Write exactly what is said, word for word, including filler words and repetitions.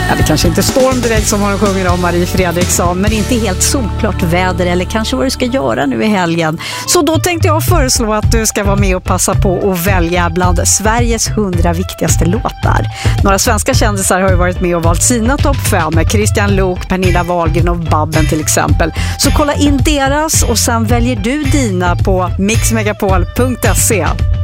Ja, det kanske inte storm direkt som hon sjunger om, Marie Fredriksson, men inte helt solklart väder eller kanske vad du ska göra nu i helgen. Så då tänkte jag föreslå att du ska vara med och passa på att välja bland Sveriges hundra viktigaste låtar. Några svenska kändisar har ju varit med och valt sina topp fem med Christian Luuk, Pernilla Wahlgren och Babben till exempel. Så kolla in deras och sen väljer du dina på mix megapol punkt se.